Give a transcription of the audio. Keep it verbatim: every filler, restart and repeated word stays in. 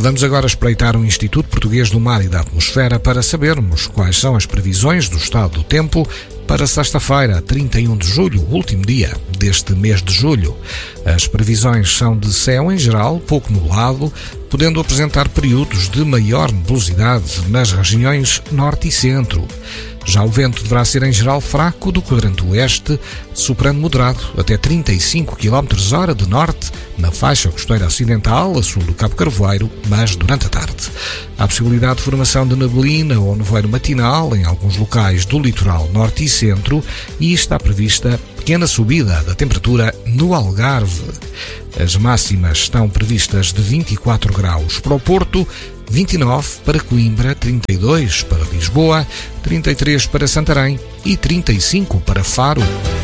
Vamos agora espreitar o Instituto Português do Mar e da Atmosfera para sabermos quais são as previsões do estado do tempo para sexta-feira, trinta e um de julho, último dia deste mês de julho. As previsões são de céu em geral, pouco nublado, podendo apresentar períodos de maior nebulosidade nas regiões norte e centro. Já o vento deverá ser em geral fraco do quadrante oeste, soprando moderado até trinta e cinco quilómetros hora de norte na faixa costeira ocidental, a sul do Cabo Carvoeiro, mas durante a tarde. Há possibilidade de formação de neblina ou nevoeiro matinal em alguns locais do litoral norte e centro e está prevista pequena subida da temperatura no Algarve. As máximas estão previstas de vinte e quatro graus para o Porto, vinte e nove para Coimbra, trinta e dois para Lisboa, trinta e três para Santarém e trinta e cinco para Faro.